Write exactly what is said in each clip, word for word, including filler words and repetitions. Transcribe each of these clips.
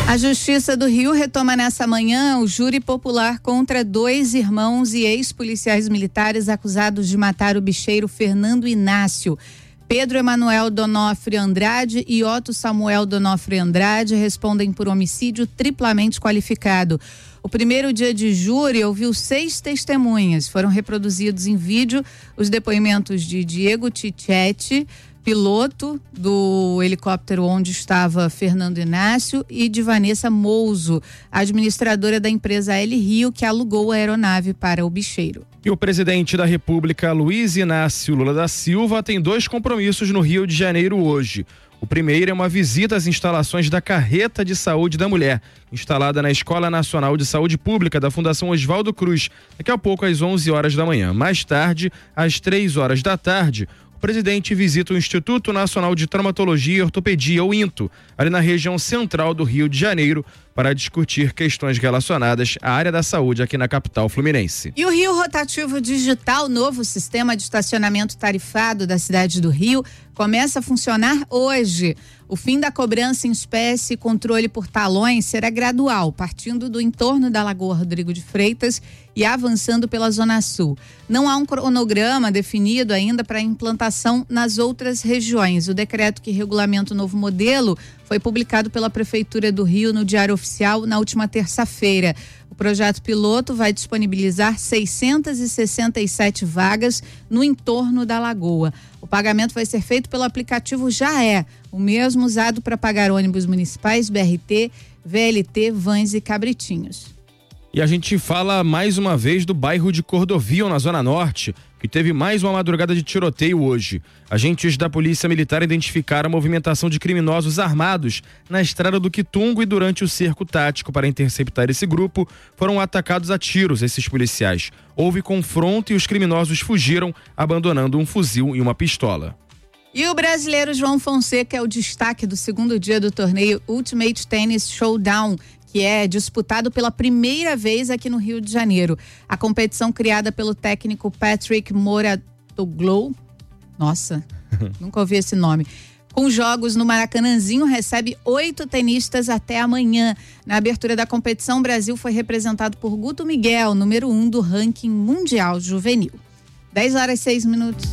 A Justiça do Rio retoma nessa manhã o júri popular contra dois irmãos e ex-policiais militares acusados de matar o bicheiro Fernando Inácio. Pedro Emanuel Donofre Andrade e Otto Samuel Donofre Andrade respondem por homicídio triplamente qualificado. O primeiro dia de júri ouviu seis testemunhas. Foram reproduzidos em vídeo os depoimentos de Diego Tichetti, piloto do helicóptero onde estava Fernando Inácio, e de Vanessa Mouso, administradora da empresa L Rio, que alugou a aeronave para o bicheiro. E o presidente da República, Luiz Inácio Lula da Silva, tem dois compromissos no Rio de Janeiro hoje. O primeiro é uma visita às instalações da Carreta de Saúde da Mulher, instalada na Escola Nacional de Saúde Pública da Fundação Oswaldo Cruz, daqui a pouco às onze horas da manhã. Mais tarde, às três horas da tarde, o presidente visita o Instituto Nacional de Traumatologia e Ortopedia, o INTO, ali na região central do Rio de Janeiro, para discutir questões relacionadas à área da saúde aqui na capital fluminense. E o Rio Rotativo Digital, novo sistema de estacionamento tarifado da cidade do Rio, começa a funcionar hoje. O fim da cobrança em espécie e controle por talões será gradual, partindo do entorno da Lagoa Rodrigo de Freitas e avançando pela Zona Sul. Não há um cronograma definido ainda para a implantação nas outras regiões. O decreto que regulamenta o novo modelo foi publicado pela Prefeitura do Rio no Diário Oficial na última terça-feira. O projeto piloto vai disponibilizar seiscentas e sessenta e sete vagas no entorno da lagoa. O pagamento vai ser feito pelo aplicativo Já É, o mesmo usado para pagar ônibus municipais, B R T, V L T, vans e cabritinhos. E a gente fala mais uma vez do bairro de Cordovil, na Zona Norte, que teve mais uma madrugada de tiroteio hoje. Agentes da Polícia Militar identificaram a movimentação de criminosos armados na estrada do Quitungo e durante o cerco tático para interceptar esse grupo, foram atacados a tiros esses policiais. Houve confronto e os criminosos fugiram, abandonando um fuzil e uma pistola. E o brasileiro João Fonseca é o destaque do segundo dia do torneio Ultimate Tennis Showdown, que é disputado pela primeira vez aqui no Rio de Janeiro. A competição, criada pelo técnico Patrick Mouratoglou, nossa, nunca ouvi esse nome, com jogos no Maracanãzinho, recebe oito tenistas até amanhã. Na abertura da competição, o Brasil foi representado por Guto Miguel, número um do ranking mundial juvenil. dez horas e seis minutos.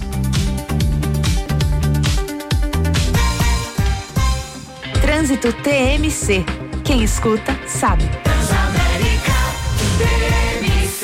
Trânsito T M C. Quem escuta, sabe. Transamérica T M C.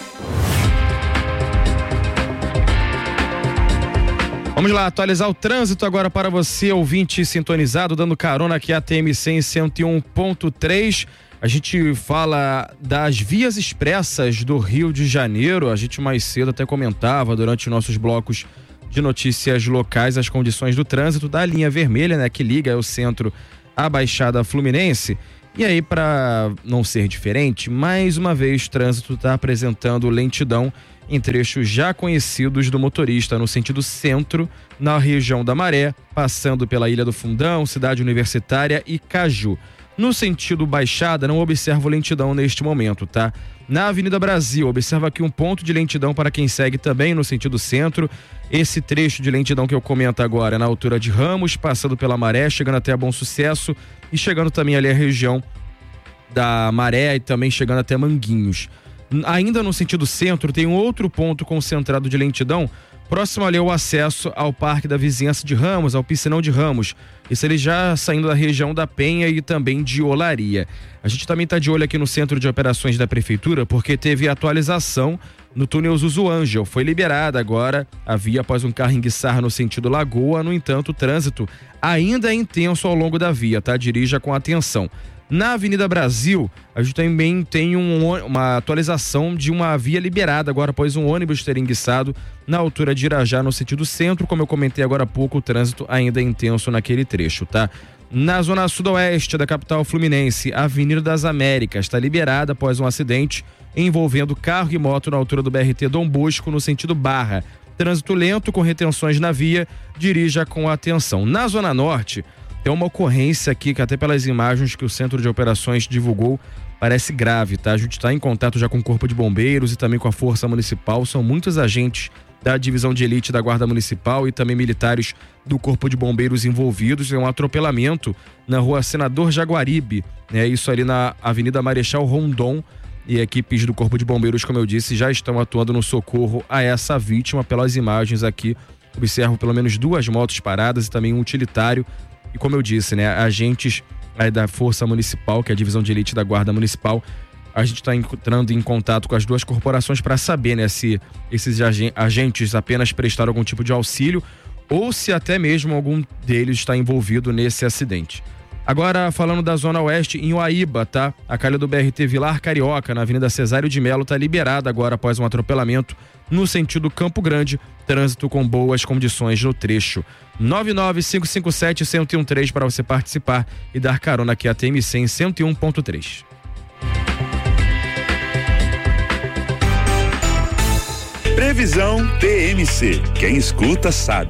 Vamos lá, atualizar o trânsito agora para você, ouvinte sintonizado, dando carona aqui a T M C em cento e um ponto três. A gente fala das vias expressas do Rio de Janeiro. A gente mais cedo até comentava durante nossos blocos de notícias locais as condições do trânsito da linha vermelha, né, que liga o centro à Baixada Fluminense. E aí, para não ser diferente, mais uma vez o trânsito está apresentando lentidão em trechos já conhecidos do motorista no sentido centro, na região da Maré, passando pela Ilha do Fundão, Cidade Universitária e Caju. No sentido Baixada, não observo lentidão neste momento, tá? Na Avenida Brasil, observa aqui um ponto de lentidão para quem segue também no sentido centro. Esse trecho de lentidão que eu comento agora é na altura de Ramos, passando pela Maré, chegando até a Bom Sucesso e chegando também ali a região da Maré e também chegando até Manguinhos. Ainda no sentido centro, tem um outro ponto concentrado de lentidão, próximo ali ao acesso ao Parque da Vizinhança de Ramos, ao Piscinão de Ramos. Isso ele já saindo da região da Penha e também de Olaria. A gente também está de olho aqui no Centro de Operações da Prefeitura, porque teve atualização no túnel Zuzu Ângel. Foi liberada agora a via após um carro enguiçar no sentido Lagoa. No entanto, o trânsito ainda é intenso ao longo da via, tá? Dirija com atenção. Na Avenida Brasil, a gente também tem um, uma atualização de uma via liberada agora após um ônibus ter enguiçado na altura de Irajá, no sentido centro. Como eu comentei agora há pouco, o trânsito ainda é intenso naquele trecho, tá? Na zona sudoeste da capital fluminense, a Avenida das Américas está liberada após um acidente envolvendo carro e moto na altura do B R T Dom Bosco, no sentido Barra. Trânsito lento com retenções na via, dirija com atenção. Na zona norte, tem uma ocorrência aqui que até pelas imagens que o Centro de Operações divulgou, parece grave, tá? A gente está em contato já com o Corpo de Bombeiros e também com a Força Municipal. São muitos agentes da Divisão de Elite da Guarda Municipal e também militares do Corpo de Bombeiros envolvidos. É um atropelamento na rua Senador Jaguaribe, né? Isso ali na Avenida Marechal Rondon, e equipes do Corpo de Bombeiros, como eu disse, já estão atuando no socorro a essa vítima. Pelas imagens aqui, observo pelo menos duas motos paradas e também um utilitário. E como eu disse, né, agentes aí da Força Municipal, que é a Divisão de Elite da Guarda Municipal, a gente está entrando em contato com as duas corporações para saber, né, se esses agentes apenas prestaram algum tipo de auxílio ou se até mesmo algum deles está envolvido nesse acidente. Agora, falando da Zona Oeste, em Uaíba, tá? A calha do B R T Vilar Carioca, na Avenida Cesário de Melo, tá liberada agora após um atropelamento no sentido Campo Grande. Trânsito com boas condições no trecho. nove nove cinco cinco sete, um zero um três para você participar e dar carona aqui a T M C em cento e um ponto três. Previsão T M C. Quem escuta sabe.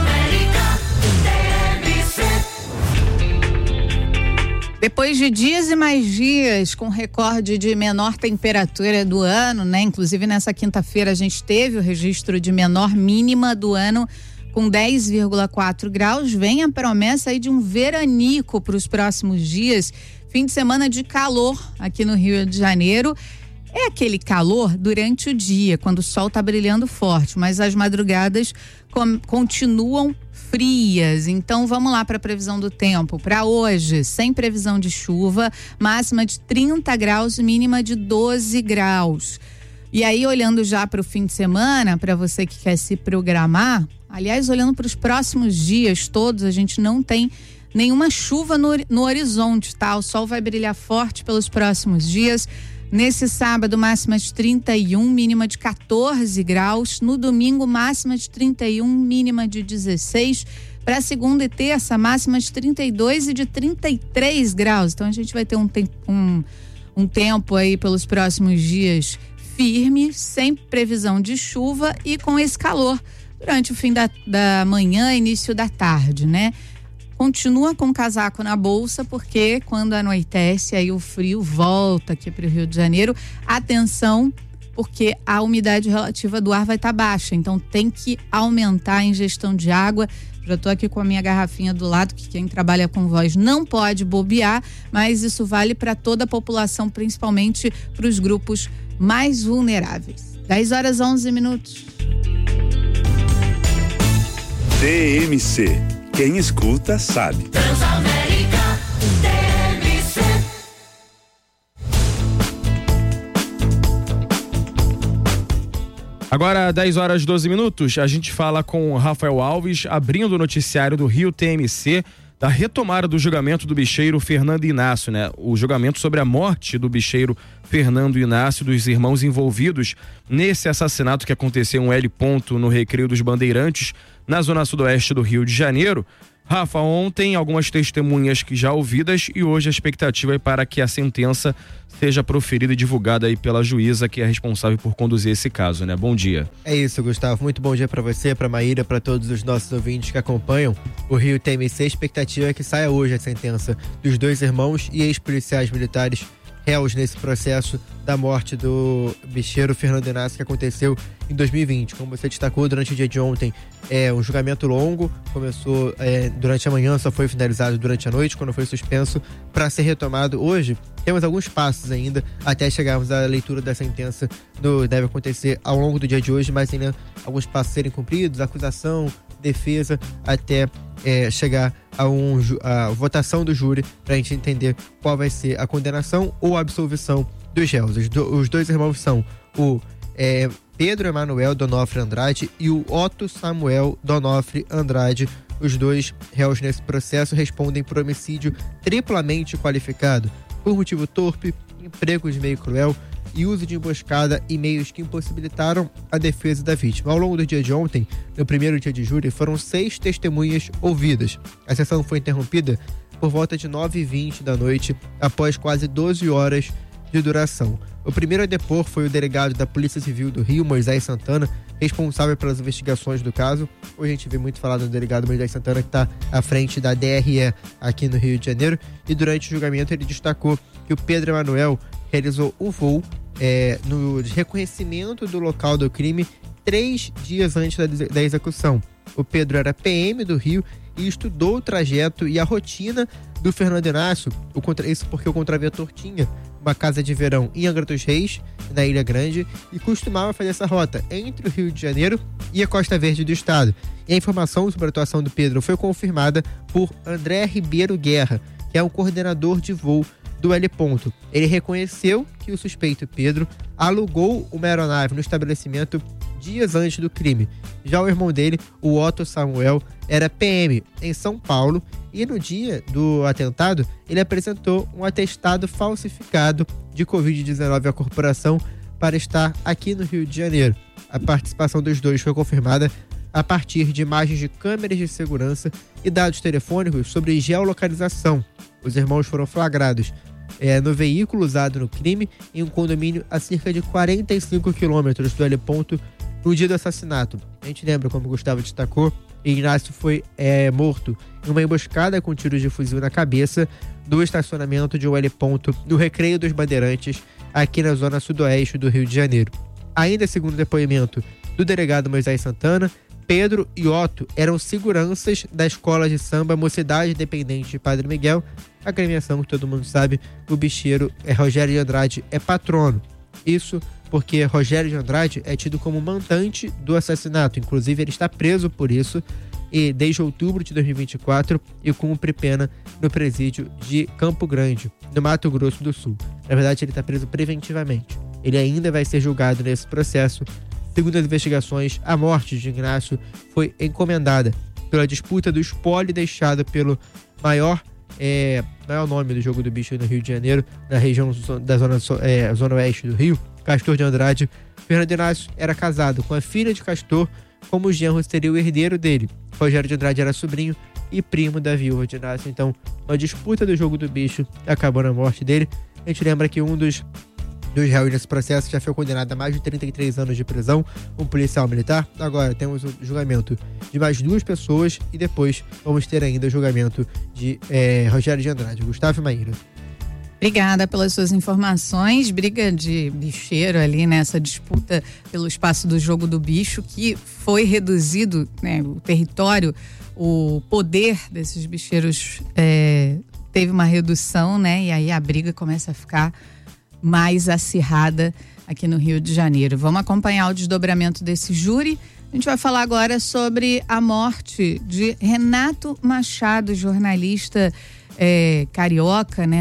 Depois de dias e mais dias com recorde de menor temperatura do ano, né? Inclusive nessa quinta-feira a gente teve o registro de menor mínima do ano com dez vírgula quatro graus. Vem a promessa aí de um veranico para os próximos dias. Fim de semana de calor aqui no Rio de Janeiro. É aquele calor durante o dia, quando o sol está brilhando forte, mas as madrugadas com, continuam frias. Então vamos lá para a previsão do tempo. Para hoje, sem previsão de chuva, máxima de trinta graus, mínima de doze graus. E aí, olhando já para o fim de semana, para você que quer se programar, aliás, olhando para os próximos dias todos, a gente não tem nenhuma chuva no, no horizonte, tá? O sol vai brilhar forte pelos próximos dias. Nesse sábado, máxima de trinta e um, mínima de quatorze graus. No domingo, máxima de trinta e um, mínima de dezesseis. Para segunda e terça, máxima de trinta e dois e de trinta e três graus. Então a gente vai ter um, tempo, um, um tempo aí pelos próximos dias firme, sem previsão de chuva e com esse calor durante o fim da, da manhã, início da tarde, né? Continua com o casaco na bolsa, porque quando anoitece, aí o frio volta aqui para o Rio de Janeiro. Atenção, porque a umidade relativa do ar vai estar tá baixa, então tem que aumentar a ingestão de água. Já estou aqui com a minha garrafinha do lado, que quem trabalha com voz não pode bobear, mas isso vale para toda a população, principalmente para os grupos mais vulneráveis. dez horas e onze minutos. T M C. Quem escuta sabe. Transamérica T M C. Agora, dez horas e doze minutos, a gente fala com o Rafael Alves, abrindo o noticiário do Rio T M C, da retomada do julgamento do bicheiro Fernando Inácio, né? O julgamento sobre a morte do bicheiro Fernando Inácio, dos irmãos envolvidos nesse assassinato que aconteceu em um L ponto no Recreio dos Bandeirantes, na zona sudoeste do Rio de Janeiro. Rafa, ontem algumas testemunhas que já ouvidas e hoje a expectativa é para que a sentença seja proferida e divulgada aí pela juíza que é responsável por conduzir esse caso, né? Bom dia. É isso, Gustavo. Muito bom dia para você, para Maíra, para todos os nossos ouvintes que acompanham o Rio T M C. A expectativa é que saia hoje a sentença dos dois irmãos e ex-policiais militares réus nesse processo da morte do bicheiro Fernando Inácio, que aconteceu em dois mil e vinte. Como você destacou, durante o dia de ontem, é um julgamento longo, começou é, durante a manhã, só foi finalizado durante a noite, quando foi suspenso, para ser retomado hoje. Temos alguns passos ainda até chegarmos à leitura da sentença, do, deve acontecer ao longo do dia de hoje, mas ainda alguns passos serem cumpridos, acusação, defesa, até é, chegar a, um, a votação do júri, para a gente entender qual vai ser a condenação ou a absolvição dos réus. Os, do, os dois irmãos são o é, Pedro Emanuel Donofre Andrade e o Otto Samuel Donofre Andrade. Os dois réus nesse processo respondem por homicídio triplamente qualificado, por motivo torpe, emprego de meio cruel e uso de emboscada e meios que impossibilitaram a defesa da vítima. Ao longo do dia de ontem, no primeiro dia de júri, foram seis testemunhas ouvidas. A sessão foi interrompida por volta de nove e vinte da noite, após quase doze horas de duração. O primeiro a depor foi o delegado da Polícia Civil do Rio, Moisés Santana, responsável pelas investigações do caso. Hoje a gente vê muito falar do delegado Moisés Santana, que está à frente da D R E aqui no Rio de Janeiro, e durante o julgamento ele destacou que o Pedro Emanuel realizou o voo é, no reconhecimento do local do crime três dias antes da, da execução. O Pedro era P M do Rio e estudou o trajeto e a rotina do Fernando Inácio, o contra, isso porque o contraventor tinha uma casa de verão em Angra dos Reis, na Ilha Grande, e costumava fazer essa rota entre o Rio de Janeiro e a Costa Verde do estado. E a informação sobre a atuação do Pedro foi confirmada por André Ribeiro Guerra, que é o coordenador de voo do L. Ele reconheceu que o suspeito Pedro alugou uma aeronave no estabelecimento dias antes do crime. Já o irmão dele, o Otto Samuel, era P M em São Paulo e no dia do atentado ele apresentou um atestado falsificado de covid dezenove à corporação para estar aqui no Rio de Janeiro. A participação dos dois foi confirmada a partir de imagens de câmeras de segurança e dados telefônicos sobre geolocalização. Os irmãos foram flagrados é, no veículo usado no crime em um condomínio a cerca de quarenta e cinco quilômetros do L. no dia do assassinato. A gente lembra, como o Gustavo destacou, Inácio foi é, morto em uma emboscada com tiros de fuzil na cabeça do estacionamento de um L. no Recreio dos Bandeirantes, aqui na zona sudoeste do Rio de Janeiro. Ainda segundo o depoimento do delegado Moisés Santana, Pedro e Otto eram seguranças da escola de samba Mocidade Independente de Padre Miguel, a agremiação que todo mundo sabe, o bicheiro é Rogério de Andrade é patrono. Isso porque Rogério de Andrade é tido como mandante do assassinato. Inclusive, ele está preso por isso e desde outubro de dois mil e vinte e quatro e cumpre pena no presídio de Campo Grande, no Mato Grosso do Sul. Na verdade, ele está preso preventivamente. Ele ainda vai ser julgado nesse processo. Segundo as investigações, a morte de Inácio foi encomendada pela disputa do espólio deixado pelo maior, é, maior nome do jogo do bicho no Rio de Janeiro, na região da zona, é, zona oeste do Rio, Castor de Andrade. Fernando Inácio era casado com a filha de Castor, como o genro seria o herdeiro dele. Rogério de Andrade era sobrinho e primo da viúva de Inácio. Então, uma disputa do jogo do bicho acabou na morte dele. A gente lembra que um dos dos réus nesse processo já foi condenado a mais de trinta e três anos de prisão, um policial militar. Agora temos o julgamento de mais duas pessoas e depois vamos ter ainda o julgamento de é, Rogério de Andrade. Gustavo e Maíra. Obrigada pelas suas informações. Briga de bicheiro ali nessa disputa pelo espaço do jogo do bicho, que foi reduzido, né, o território, o poder desses bicheiros é, teve uma redução, né? E aí a briga começa a ficar mais acirrada aqui no Rio de Janeiro. Vamos acompanhar o desdobramento desse júri. A gente vai falar agora sobre a morte de Renato Machado, jornalista é, carioca, né?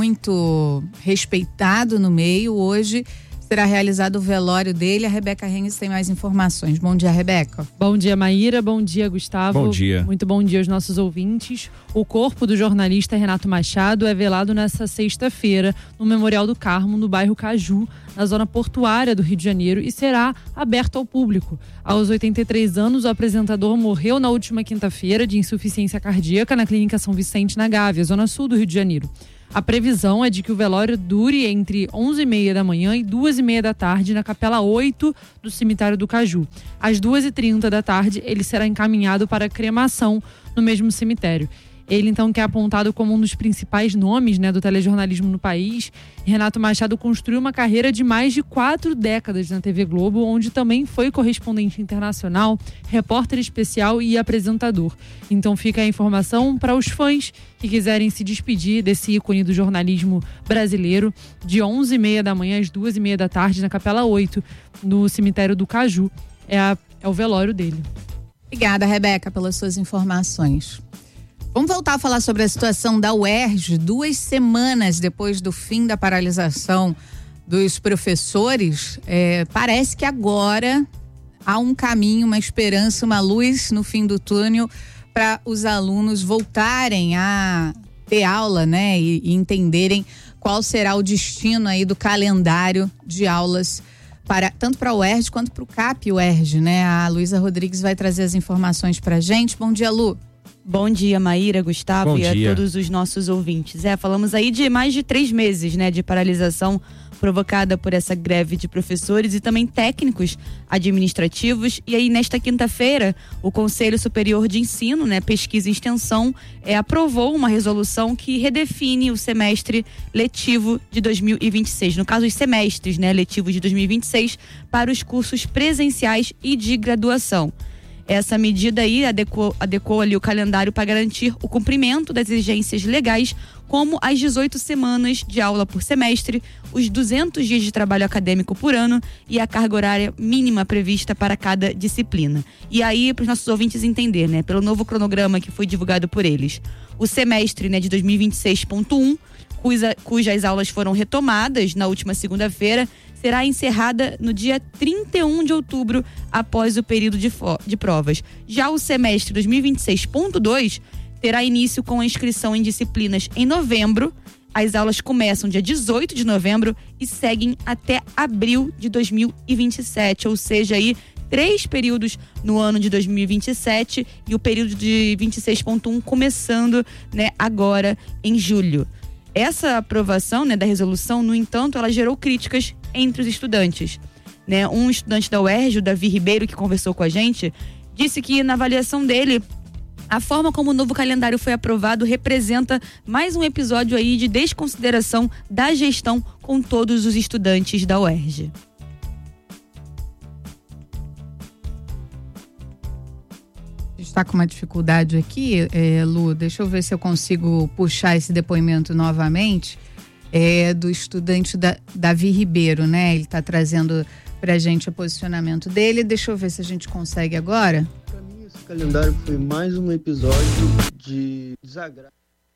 Muito respeitado no meio. Hoje será realizado o velório dele. A Rebeca Rennes tem mais informações. Bom dia, Rebeca. Bom dia, Maíra. Bom dia, Gustavo. Bom dia. Muito bom dia aos nossos ouvintes. O corpo do jornalista Renato Machado é velado nesta sexta-feira no Memorial do Carmo, no bairro Caju, na zona portuária do Rio de Janeiro, e será aberto ao público. Aos oitenta e três anos, o apresentador morreu na última quinta-feira de insuficiência cardíaca na Clínica São Vicente, na Gávea, zona sul do Rio de Janeiro. A previsão é de que o velório dure entre onze e meia da manhã e duas e meia da tarde na Capela oito do Cemitério do Caju. Às duas e trinta da tarde, ele será encaminhado para cremação no mesmo cemitério. Ele, então, que é apontado como um dos principais nomes, né, do telejornalismo no país. Renato Machado construiu uma carreira de mais de quatro décadas na T V Globo, onde também foi correspondente internacional, repórter especial e apresentador. Então fica a informação para os fãs que quiserem se despedir desse ícone do jornalismo brasileiro, de onze e meia da manhã às duas e meia da tarde na Capela oito, no Cemitério do Caju. É, a, é o velório dele. Obrigada, Rebeca, pelas suas informações. Vamos voltar a falar sobre a situação da U E R J, duas semanas depois do fim da paralisação dos professores. É, parece que agora há um caminho, uma esperança, uma luz no fim do túnel para os alunos voltarem a ter aula, né? E, e entenderem qual será o destino aí do calendário de aulas para, tanto para a U E R J quanto para o C A P U E R J, né? A Luísa Rodrigues vai trazer as informações para a gente. Bom dia, Lu. Bom dia, Maíra, Gustavo Bom e dia. a todos os nossos ouvintes. É, falamos aí de mais de três meses, né, de paralisação provocada por essa greve de professores e também técnicos administrativos. E aí, nesta quinta-feira, o Conselho Superior de Ensino, né, Pesquisa e Extensão, é, aprovou uma resolução que redefine o semestre letivo de dois mil e vinte e seis. No caso, os semestres, né, letivos de dois mil e vinte e seis para os cursos presenciais e de graduação. Essa medida aí adequou, adequou ali o calendário para garantir o cumprimento das exigências legais, como as dezoito semanas de aula por semestre, os duzentos dias de trabalho acadêmico por ano e a carga horária mínima prevista para cada disciplina. E aí, para os nossos ouvintes entender, né, pelo novo cronograma que foi divulgado por eles, o semestre, né, de dois mil e vinte e seis ponto um, cuja, cujas aulas foram retomadas na última segunda-feira, será encerrada no dia trinta e um de outubro, após o período de, de provas. Já o semestre dois mil e vinte e seis ponto dois terá início com a inscrição em disciplinas em novembro. As aulas começam dia dezoito de novembro e seguem até abril de dois mil e vinte e sete, ou seja, aí três períodos no ano de dois mil e vinte e sete e o período de vinte e seis ponto um começando, né, agora em julho. Essa aprovação, né, da resolução, no entanto, ela gerou críticas entre os estudantes. Né? Um estudante da U E R J, o Davi Ribeiro, que conversou com a gente, disse que na avaliação dele, a forma como o novo calendário foi aprovado representa mais um episódio aí de desconsideração da gestão com todos os estudantes da U E R J. Está com uma dificuldade aqui, é, Lu, deixa eu ver se eu consigo puxar esse depoimento novamente, é, do estudante da, Davi Ribeiro, né? Ele está trazendo pra gente o posicionamento dele, deixa eu ver se a gente consegue agora. Para mim, esse calendário foi mais um episódio de desagrado.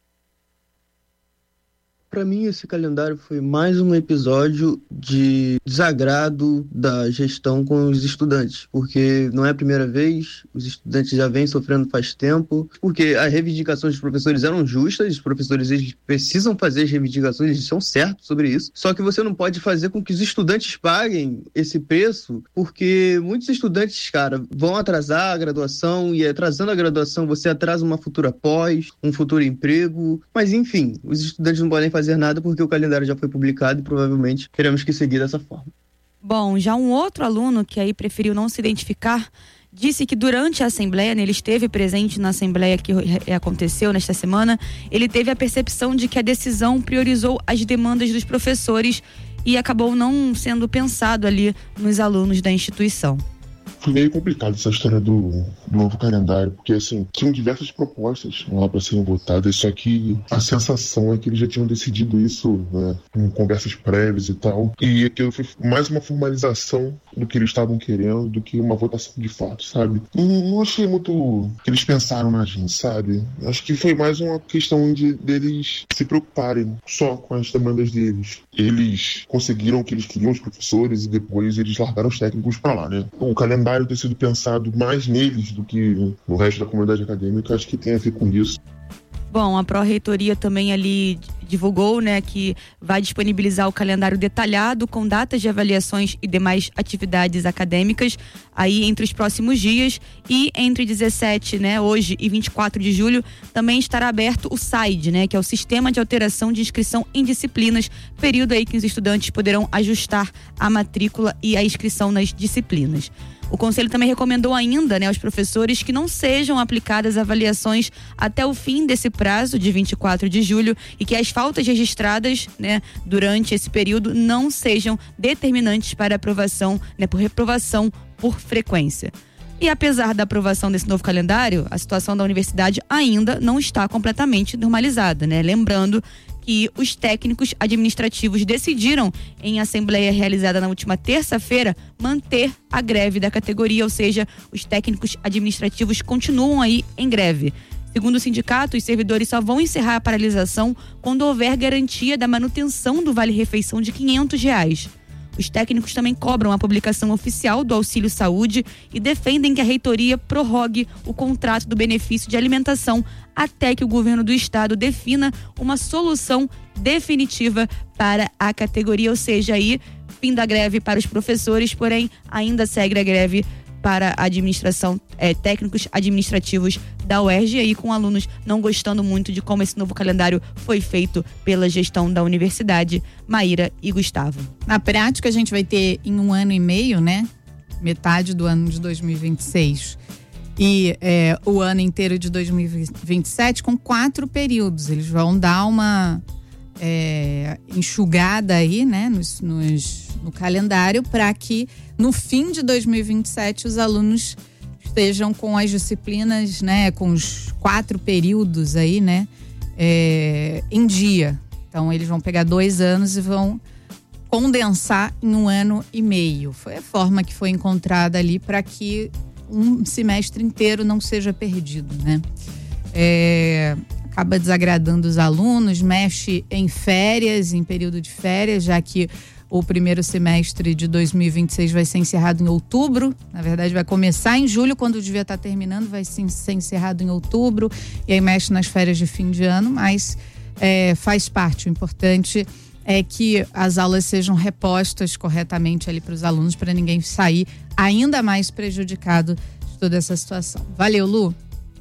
Para mim, esse calendário foi mais um episódio de desagrado da gestão com os estudantes, porque não é a primeira vez, os estudantes já vêm sofrendo faz tempo, porque as reivindicações dos professores eram justas, os professores eles precisam fazer as reivindicações, eles estão certos sobre isso, só que você não pode fazer com que os estudantes paguem esse preço, porque muitos estudantes, cara, vão atrasar a graduação, e atrasando a graduação você atrasa uma futura pós, um futuro emprego, mas enfim, os estudantes não podem fazer fazer nada porque o calendário já foi publicado e provavelmente teremos que seguir dessa forma. Bom, já um outro aluno que aí preferiu não se identificar disse que durante a assembleia, né, ele esteve presente na assembleia que aconteceu nesta semana, ele teve a percepção de que a decisão priorizou as demandas dos professores e acabou não sendo pensado ali nos alunos da instituição. Foi meio complicado essa história do, do novo calendário, porque assim, tinham diversas propostas lá para serem votadas, só que a sensação é que eles já tinham decidido isso, né, em conversas prévias e tal, e aquilo foi mais uma formalização do que eles estavam querendo do que uma votação de fato, sabe? Não, não achei muito que eles pensaram na gente, sabe? Acho que foi mais uma questão de deles se preocuparem só com as demandas deles. Eles conseguiram o que eles queriam, os professores, e depois eles largaram os técnicos para lá, né? O calendário ter sido pensado mais neles do que no resto da comunidade acadêmica, acho que tem a ver com isso. Bom, a Pró-Reitoria também ali divulgou, né, que vai disponibilizar o calendário detalhado com datas de avaliações e demais atividades acadêmicas aí entre os próximos dias, e entre dezessete, né, hoje e vinte e quatro de julho também estará aberto o S A I D, né, que é o Sistema de Alteração de Inscrição em Disciplinas, período aí que os estudantes poderão ajustar a matrícula e a inscrição nas disciplinas. O Conselho também recomendou ainda, né, aos professores que não sejam aplicadas avaliações até o fim desse prazo de vinte e quatro de julho e que as faltas registradas, né, durante esse período não sejam determinantes para aprovação, né, por reprovação por frequência. E apesar da aprovação desse novo calendário, a situação da universidade ainda não está completamente normalizada, né? Lembrando que os técnicos administrativos decidiram, em assembleia realizada na última terça-feira, manter a greve da categoria, ou seja, os técnicos administrativos continuam aí em greve. Segundo o sindicato, os servidores só vão encerrar a paralisação quando houver garantia da manutenção do vale-refeição de quinhentos reais. Os técnicos também cobram a publicação oficial do Auxílio Saúde e defendem que a reitoria prorrogue o contrato do benefício de alimentação até que o governo do estado defina uma solução definitiva para a categoria, ou seja, aí fim da greve para os professores, porém ainda segue a greve para administração, é, técnicos administrativos da U E R J, e aí com alunos não gostando muito de como esse novo calendário foi feito pela gestão da universidade. Maíra e Gustavo. Na prática, a gente vai ter em um ano e meio, né? Metade do ano de dois mil e vinte e seis e é, o ano inteiro de dois mil e vinte e sete com quatro períodos. Eles vão dar uma é, enxugada aí, né, nos, nos, no calendário, para que no fim de dois mil e vinte e sete os alunos estejam com as disciplinas, né, com os quatro períodos aí, né, é, em dia. Então eles vão pegar dois anos e vão condensar em um ano e meio. Foi a forma que foi encontrada ali para que um semestre inteiro não seja perdido, né? É, acaba desagradando os alunos, mexe em férias, em período de férias, já que o primeiro semestre de dois mil e vinte e seis vai ser encerrado em outubro. Na verdade, vai começar em julho, quando devia estar terminando, vai ser encerrado em outubro, e aí mexe nas férias de fim de ano, mas é, faz parte. O importante é que as aulas sejam repostas corretamente ali para os alunos, para ninguém sair ainda mais prejudicado de toda essa situação. Valeu, Lu.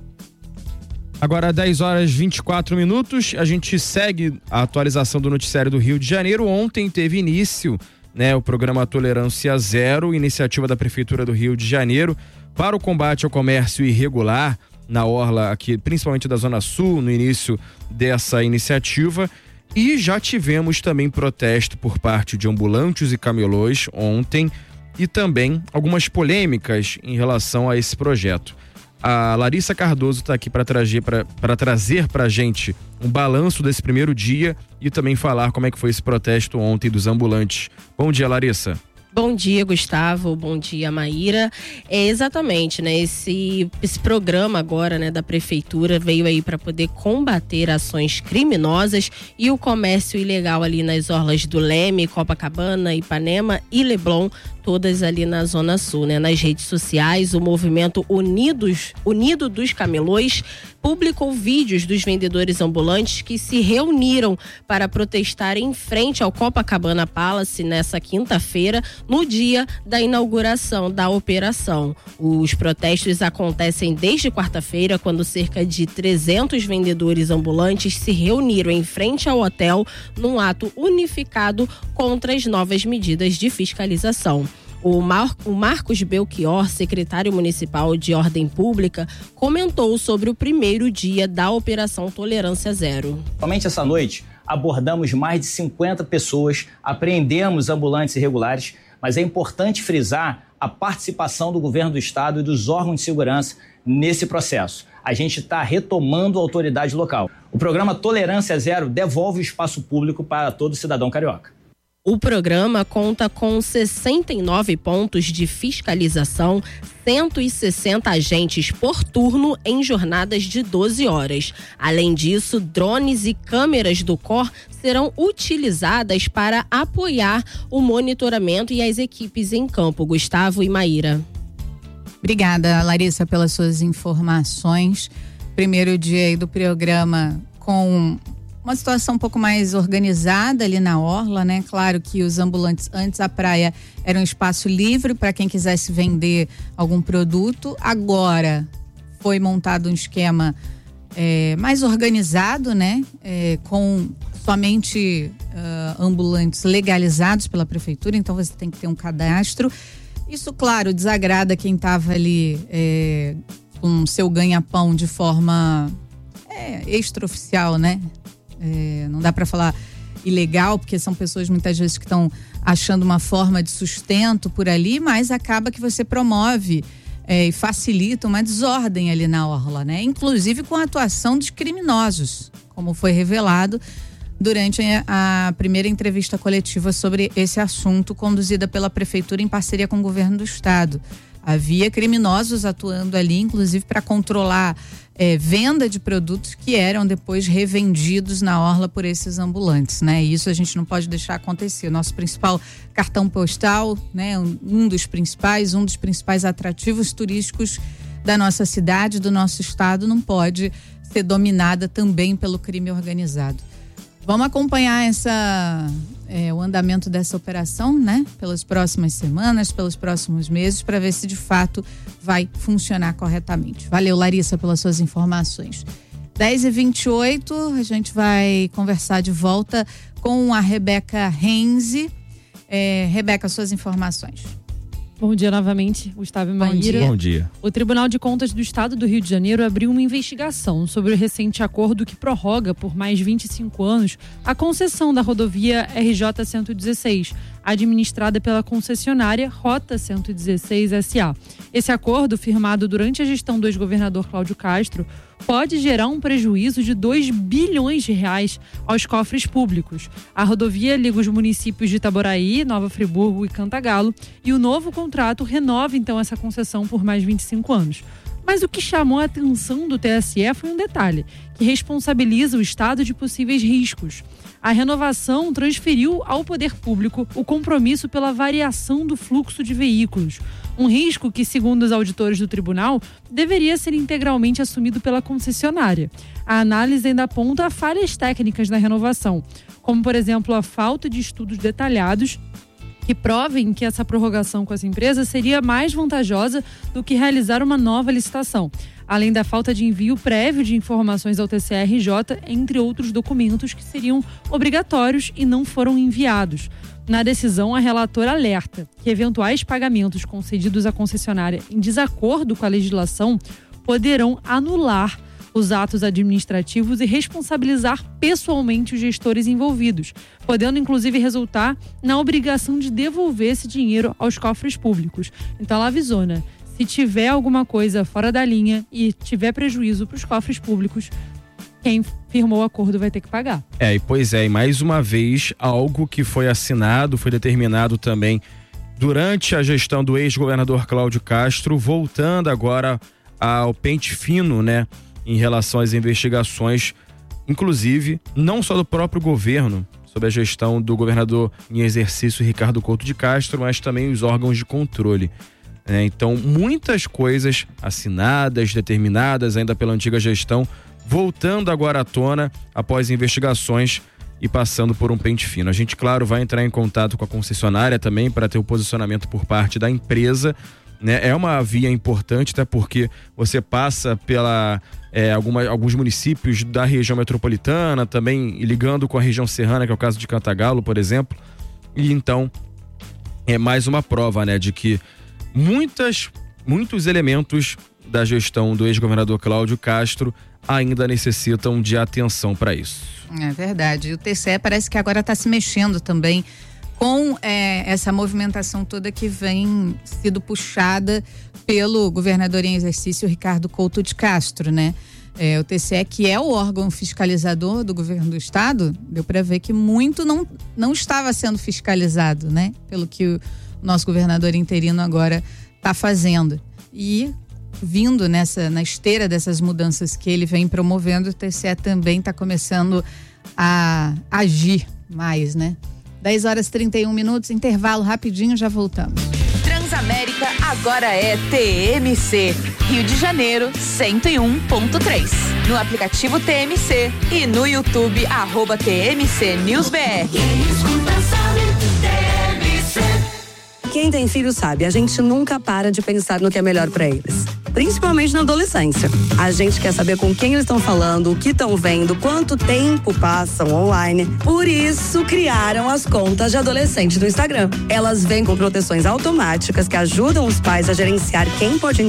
Agora, dez horas e vinte e quatro minutos, a gente segue a atualização do noticiário do Rio de Janeiro. Ontem teve início, né, o programa Tolerância Zero, iniciativa da Prefeitura do Rio de Janeiro para o combate ao comércio irregular na orla aqui, principalmente da Zona Sul, no início dessa iniciativa. E já tivemos também protesto por parte de ambulantes e camelôs ontem, e também algumas polêmicas em relação a esse projeto. A Larissa Cardoso está aqui para trazer para trazer para a gente um balanço desse primeiro dia e também falar como é que foi esse protesto ontem dos ambulantes. Bom dia, Larissa. Bom dia, Gustavo. Bom dia, Maíra. É exatamente, né? Esse, esse programa agora, né, da prefeitura veio aí para poder combater ações criminosas e o comércio ilegal ali nas orlas do Leme, Copacabana, Ipanema e Leblon, todas ali na Zona Sul, né? Nas redes sociais, o movimento Unidos, Unido dos Camelôs publicou vídeos dos vendedores ambulantes que se reuniram para protestar em frente ao Copacabana Palace nessa quinta-feira, no dia da inauguração da operação. Os protestos acontecem desde quarta-feira, quando cerca de trezentos vendedores ambulantes se reuniram em frente ao hotel num ato unificado contra as novas medidas de fiscalização. O, Mar- o Marcos Belchior, secretário municipal de Ordem Pública, comentou sobre o primeiro dia da Operação Tolerância Zero. Somente essa noite abordamos mais de cinquenta pessoas, apreendemos ambulantes irregulares, mas é importante frisar a participação do governo do estado e dos órgãos de segurança nesse processo. A gente está retomando a autoridade local. O programa Tolerância Zero devolve o espaço público para todo cidadão carioca. O programa conta com sessenta e nove pontos de fiscalização, cento e sessenta agentes por turno em jornadas de doze horas. Além disso, drones e câmeras do C O R serão utilizadas para apoiar o monitoramento e as equipes em campo. Gustavo e Maíra. Obrigada, Larissa, pelas suas informações. Primeiro dia aí do programa com uma situação um pouco mais organizada ali na orla, né? Claro que os ambulantes, antes a praia era um espaço livre para quem quisesse vender algum produto. Agora foi montado um esquema é, mais organizado, né? É, com somente uh, ambulantes legalizados pela prefeitura, então você tem que ter um cadastro. Isso, claro, desagrada quem estava ali é, com seu ganha-pão de forma é, extraoficial, né? É, não dá para falar ilegal, porque são pessoas muitas vezes que estão achando uma forma de sustento por ali, mas acaba que você promove é, e facilita uma desordem ali na orla, né? Inclusive com a atuação dos criminosos, como foi revelado durante a primeira entrevista coletiva sobre esse assunto, conduzida pela prefeitura em parceria com o governo do estado. Havia criminosos atuando ali, inclusive para controlar é, venda de produtos que eram depois revendidos na orla por esses ambulantes, né? E isso a gente não pode deixar acontecer. Nosso principal cartão postal, né? Um dos principais, um dos principais atrativos turísticos da nossa cidade, do nosso estado, não pode ser dominada também pelo crime organizado. Vamos acompanhar essa, é, o andamento dessa operação, né? Pelas próximas semanas, pelos próximos meses, para ver se de fato vai funcionar corretamente. Valeu, Larissa, pelas suas informações. dez e vinte e oito, a gente vai conversar de volta com a Rebeca Renze. É, Rebeca, suas informações. Bom dia novamente, Gustavo e Maíra. Bom dia. O Tribunal de Contas do Estado do Rio de Janeiro abriu uma investigação sobre o recente acordo que prorroga por mais vinte e cinco anos a concessão da rodovia R J cento e dezesseis, administrada pela concessionária Rota cento e dezesseis S A. Esse acordo, firmado durante a gestão do ex-governador Cláudio Castro, pode gerar um prejuízo de dois bilhões de reais aos cofres públicos. A rodovia liga os municípios de Itaboraí, Nova Friburgo e Cantagalo, e o novo contrato renova então essa concessão por mais vinte e cinco anos. Mas o que chamou a atenção do T S E foi um detalhe, que responsabiliza o Estado de possíveis riscos. A renovação transferiu ao poder público o compromisso pela variação do fluxo de veículos. Um risco que, segundo os auditores do tribunal, deveria ser integralmente assumido pela concessionária. A análise ainda aponta falhas técnicas na renovação, como, por exemplo, a falta de estudos detalhados que provem que essa prorrogação com essa empresa seria mais vantajosa do que realizar uma nova licitação, além da falta de envio prévio de informações ao T C R J, entre outros documentos que seriam obrigatórios e não foram enviados. Na decisão, a relatora alerta que eventuais pagamentos concedidos à concessionária em desacordo com a legislação poderão anular os atos administrativos e responsabilizar pessoalmente os gestores envolvidos, podendo inclusive resultar na obrigação de devolver esse dinheiro aos cofres públicos. Então ela avisou, né? Se tiver alguma coisa fora da linha e tiver prejuízo para os cofres públicos, quem firmou o acordo vai ter que pagar. É, e pois é, e mais uma vez, algo que foi assinado, foi determinado também durante a gestão do ex-governador Cláudio Castro, voltando agora ao pente fino, né? Em relação às investigações, inclusive, não só do próprio governo, sob a gestão do governador em exercício Ricardo Couto de Castro, mas também os órgãos de controle. É, então, muitas coisas assinadas, determinadas ainda pela antiga gestão, voltando agora à tona após investigações e passando por um pente fino. A gente, claro, vai entrar em contato com a concessionária também para ter o posicionamento por parte da empresa. Né? É uma via importante, até porque você passa pela é, alguma, alguns municípios da região metropolitana, também ligando com a região serrana, que é o caso de Cantagalo, por exemplo. E então é mais uma prova, né, de que muitas, muitos elementos da gestão do ex-governador Cláudio Castro ainda necessitam de atenção para isso. É verdade. E o T C E parece que agora está se mexendo também com é, essa movimentação toda que vem sido puxada pelo governador em exercício Ricardo Couto de Castro, né? É, o T C E, que é o órgão fiscalizador do governo do estado, deu para ver que muito não, não estava sendo fiscalizado, né? Pelo que o nosso governador interino agora está fazendo. E vindo nessa, na esteira dessas mudanças que ele vem promovendo, o T C E também está começando a agir mais, né? dez horas e trinta e um minutos, intervalo rapidinho, já voltamos. Transamérica agora é T M C, Rio de Janeiro cento e um ponto três. No aplicativo T M C e no YouTube, arroba T M C News B R. Quem tem filho sabe, a gente nunca para de pensar no que é melhor pra eles. Principalmente na adolescência. A gente quer saber com quem eles estão falando, o que estão vendo, quanto tempo passam online. Por isso, criaram as contas de adolescente do Instagram. Elas vêm com proteções automáticas que ajudam os pais a gerenciar quem pode